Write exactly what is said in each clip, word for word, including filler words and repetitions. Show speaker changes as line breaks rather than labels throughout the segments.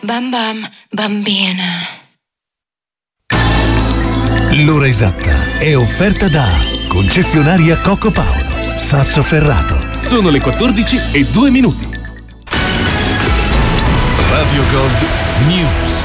Bam bam, bambina.
L'ora esatta è offerta da concessionaria Coco Paolo, Sassoferrato.
Sono le quattordici e due minuti.
Radio Gold News.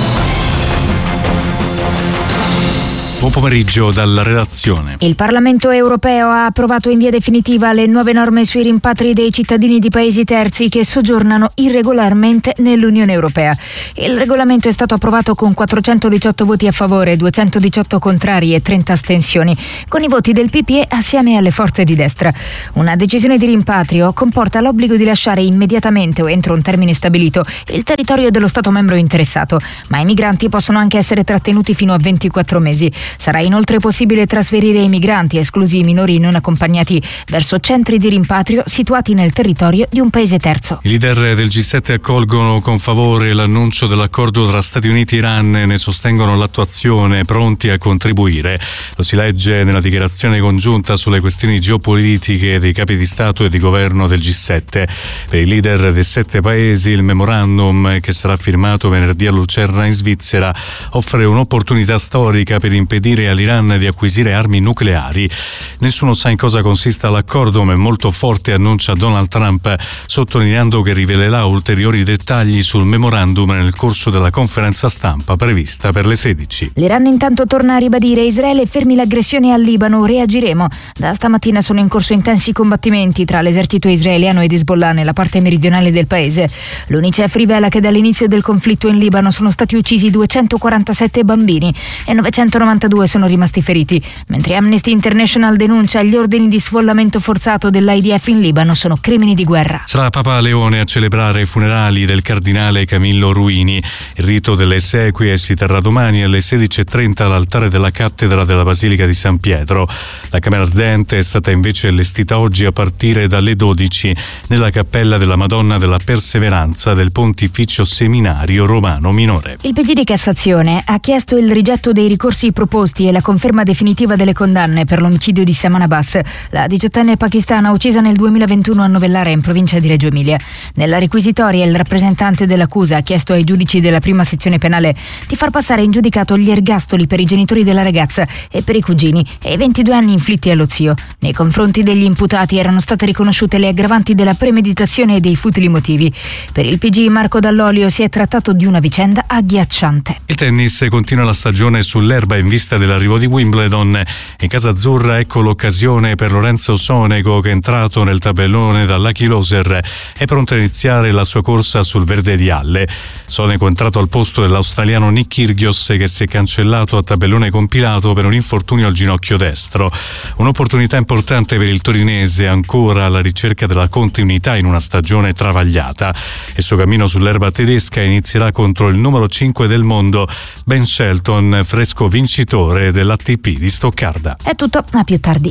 Buon pomeriggio dalla redazione.
Il Parlamento europeo ha approvato in via definitiva le nuove norme sui rimpatri dei cittadini di paesi terzi che soggiornano irregolarmente nell'Unione Europea. Il regolamento è stato approvato con quattrocentodiciotto voti a favore, duecentodiciotto contrari e trenta astensioni, con i voti del P P E assieme alle forze di destra. Una decisione di rimpatrio comporta l'obbligo di lasciare immediatamente o entro un termine stabilito il territorio dello Stato membro interessato, ma i migranti possono anche essere trattenuti fino a ventiquattro mesi. Sarà inoltre possibile trasferire i migranti, esclusi i minori non accompagnati, verso centri di rimpatrio situati nel territorio di un paese terzo.
I leader del G sette accolgono con favore l'annuncio dell'accordo tra Stati Uniti e Iran e ne sostengono l'attuazione, pronti a contribuire. Lo si legge nella dichiarazione congiunta sulle questioni geopolitiche dei capi di Stato e di governo del G sette. Per i leader dei sette paesi il memorandum, che sarà firmato venerdì a Lucerna in Svizzera, offre un'opportunità storica per impedire all'Iran di acquisire armi nucleari. Nessuno sa in cosa consista l'accordo, ma è molto forte, annuncia Donald Trump, sottolineando che rivelerà ulteriori dettagli sul memorandum nel corso della conferenza stampa prevista per le sedici.
L'Iran intanto torna a ribadire: Israele fermi l'aggressione al Libano, reagiremo. Da stamattina sono in corso intensi combattimenti tra l'esercito israeliano ed Hezbollah nella parte meridionale del paese. L'UNICEF rivela che dall'inizio del conflitto in Libano sono stati uccisi duecentoquarantasette bambini e novecentonovantadue sono rimasti feriti, mentre Amnesty International denuncia gli ordini di sfollamento forzato dell'I D F in Libano sono crimini di guerra.
Sarà Papa Leone a celebrare i funerali del cardinale Camillo Ruini. Il rito delle esequie si terrà domani alle sedici e trenta all'altare della cattedra della Basilica di San Pietro. La camera ardente è stata invece allestita oggi a partire dalle dodici nella cappella della Madonna della Perseveranza del Pontificio Seminario Romano Minore.
Il P G di Cassazione ha chiesto il rigetto dei ricorsi proposti e la conferma definitiva delle condanne per l'omicidio di Saman Abbas, la diciottenne pakistana uccisa nel duemilaventuno a Novellara in provincia di Reggio Emilia. Nella requisitoria il rappresentante dell'accusa ha chiesto ai giudici della prima sezione penale di far passare in giudicato gli ergastoli per i genitori della ragazza e per i cugini e i ventidue anni inflitti allo zio. Nei confronti degli imputati erano state riconosciute le aggravanti della premeditazione e dei futili motivi. Per il P G Marco Dall'Olio si è trattato di una vicenda agghiacciante.
Il tennis continua la stagione sull'erba in vista dell'arrivo di Wimbledon. In casa azzurra ecco l'occasione per Lorenzo Sonego, che è entrato nel tabellone da Lucky Loser, è pronto a iniziare la sua corsa sul verde di Halle. Sonego è entrato al posto dell'australiano Nick Kyrgios, che si è cancellato a tabellone compilato per un infortunio al ginocchio destro. Un'opportunità importante per il torinese, ancora alla ricerca della continuità in una stagione travagliata. Il suo cammino sull'erba tedesca inizierà contro il numero cinque del mondo, Ben Shelton, fresco vincitore dell'A T P di Stoccarda.
È tutto, a più tardi.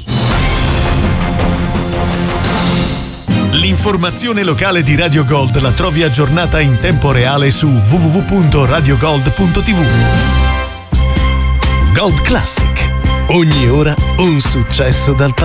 L'informazione locale di Radio Gold la trovi aggiornata in tempo reale su w w w punto radio gold punto t v. Gold Classic. Ogni ora un successo dal passato.